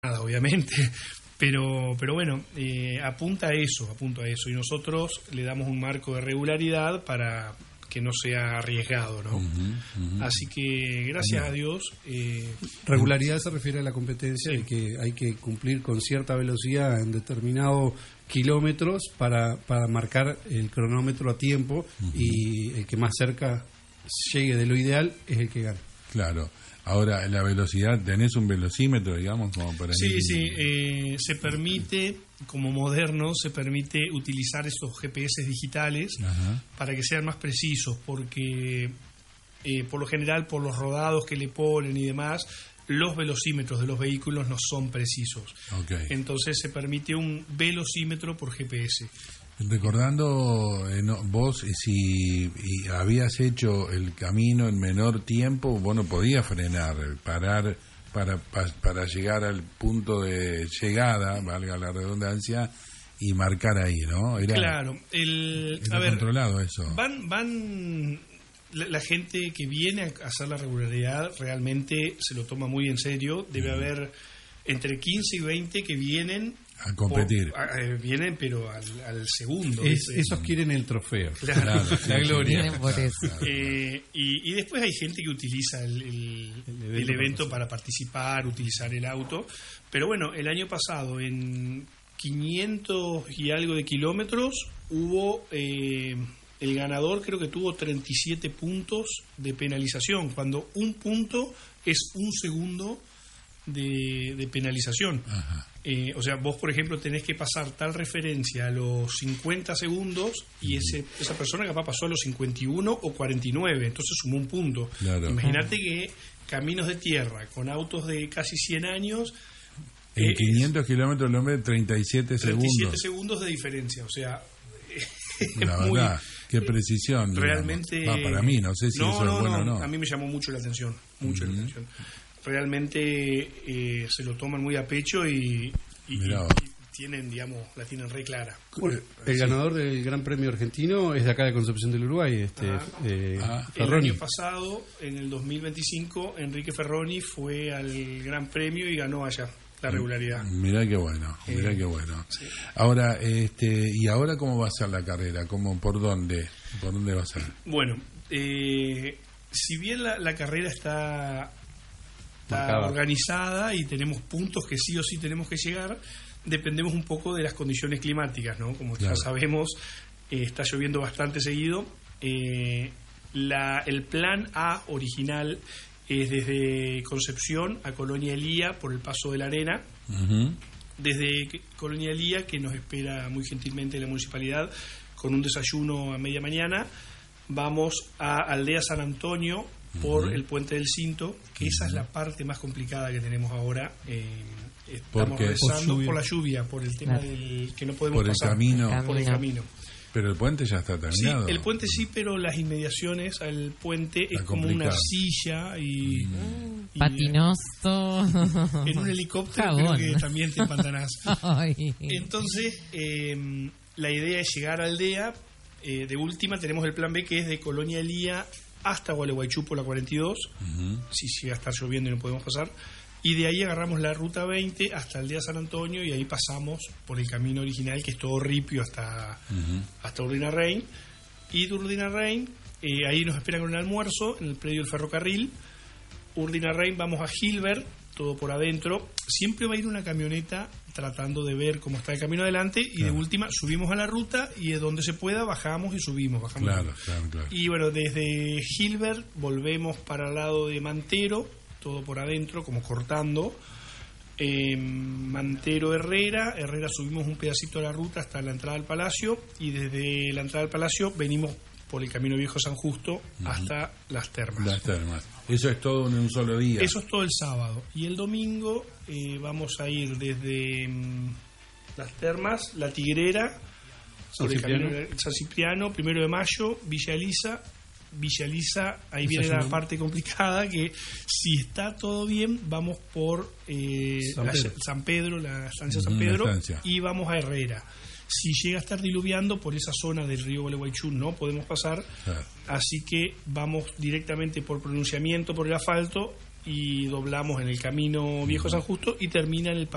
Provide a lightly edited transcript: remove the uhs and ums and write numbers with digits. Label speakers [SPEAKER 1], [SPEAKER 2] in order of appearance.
[SPEAKER 1] obviamente, pero bueno, apunta a eso, y nosotros le damos un marco de regularidad para que no sea arriesgado, ¿no? Así que gracias a Dios.
[SPEAKER 2] Regularidad se refiere a la competencia de que hay que cumplir con cierta velocidad en determinados kilómetros para marcar el cronómetro a tiempo, y el que más cerca llegue de lo ideal es el que gana.
[SPEAKER 3] Claro. Ahora, la velocidad, ¿tenés un velocímetro, digamos, como para
[SPEAKER 1] Sí, se permite, como moderno, se permite utilizar estos GPS digitales para que sean más precisos, porque por lo general, por los rodados que le ponen y demás, los velocímetros de los vehículos no son precisos. Entonces se permite un velocímetro por GPS.
[SPEAKER 3] Recordando, vos, si habías hecho el camino en menor tiempo, vos no podías frenar, parar para llegar al punto de llegada, valga la redundancia, y marcar ahí, ¿no?
[SPEAKER 1] Claro.
[SPEAKER 3] Controlado eso.
[SPEAKER 1] La gente que viene a hacer la regularidad realmente se lo toma muy en serio. Debe haber entre 15 y 20 que vienen
[SPEAKER 3] a competir.
[SPEAKER 1] Vienen, pero al segundo.
[SPEAKER 2] Esos quieren el trofeo.
[SPEAKER 1] Claro, la gloria.
[SPEAKER 4] Por eso.
[SPEAKER 1] Y después hay gente que utiliza el evento para participar, utilizar el auto. Pero bueno, el año pasado, en 500 y algo de kilómetros, hubo... el ganador creo que tuvo 37 puntos de penalización, cuando un punto es un segundo de penalización. O sea, vos, por ejemplo, tenés que pasar tal referencia a los 50 segundos y esa persona capaz pasó a los 51 o 49, entonces sumó un punto.
[SPEAKER 3] Claro.
[SPEAKER 1] Imagínate que caminos de tierra con autos de casi 100 años...
[SPEAKER 3] En 500 kilómetros el hombre 37
[SPEAKER 1] segundos de diferencia, o sea...
[SPEAKER 3] La verdad, qué precisión.
[SPEAKER 1] Realmente...
[SPEAKER 3] para mí, no sé si eso es bueno o no.
[SPEAKER 1] A mí me llamó mucho la atención, la atención. Realmente se lo toman muy a pecho y tienen, digamos, la tienen re clara.
[SPEAKER 2] El ganador del Gran Premio Argentino es de acá de Concepción del Uruguay,
[SPEAKER 1] El
[SPEAKER 2] Ferroni.
[SPEAKER 1] año pasado, en el 2025, Enrique Ferroni fue al Gran Premio y ganó allá la regularidad.
[SPEAKER 3] Mirá qué bueno, Sí. Ahora, ¿y ahora cómo va a ser la carrera? ¿Por dónde va a ser?
[SPEAKER 1] Bueno, si bien la carrera está organizada y tenemos puntos que sí o sí tenemos que llegar, dependemos un poco de las condiciones climáticas, ¿no? Como ya sabemos, está lloviendo bastante seguido. El plan A original es desde Concepción a Colonia Elía por el Paso de la Arena. Desde Colonia Elía, que nos espera muy gentilmente la municipalidad con un desayuno a media mañana, vamos a Aldea San Antonio por el Puente del Cinto, que esa es la parte más complicada que tenemos ahora. Estamos rezando por la lluvia, por el tema del que no podemos pasar por el camino.
[SPEAKER 3] Pero el puente ya está terminado.
[SPEAKER 1] Sí, el puente sí, pero las inmediaciones al puente es como una arcilla y
[SPEAKER 4] patinoso.
[SPEAKER 1] En un helicóptero creo que también te empantanás. Entonces, la idea es llegar a Aldea. De última tenemos el plan B, que es de Colonia Elía hasta Gualeguaychú por la 42, si llega a estar lloviendo y no podemos pasar, y de ahí agarramos la ruta 20 hasta Aldea San Antonio y ahí pasamos por el camino original, que es todo ripio hasta Urdinarrain, y de Urdinarrain ahí nos esperan con el almuerzo en el predio del ferrocarril. Urdinarrain vamos a Gilbert, todo por adentro. Siempre va a ir una camioneta tratando de ver cómo está el camino adelante y de última subimos a la ruta y de donde se pueda bajamos y subimos.
[SPEAKER 3] Claro.
[SPEAKER 1] Y bueno, desde Gilbert volvemos para el lado de Mantero, todo por adentro, como cortando. Mantero Herrera subimos un pedacito de la ruta hasta la entrada al Palacio y desde la entrada al Palacio venimos por el Camino Viejo San Justo hasta Las Termas.
[SPEAKER 3] Eso es todo en un solo día.
[SPEAKER 1] Eso es todo el sábado. Y el domingo vamos a ir desde Las Termas, La Tigrera, por el camino San Cipriano, 1 de Mayo, Villa Elisa, ahí viene la parte complicada, que si está todo bien, vamos por San Pedro, la estancia San Pedro, y vamos a Herrera. Si llega a estar diluviando, por esa zona del río Gualeguaychú no podemos pasar, así que vamos directamente por pronunciamiento por el asfalto y doblamos en el Camino Viejo San Justo y termina en el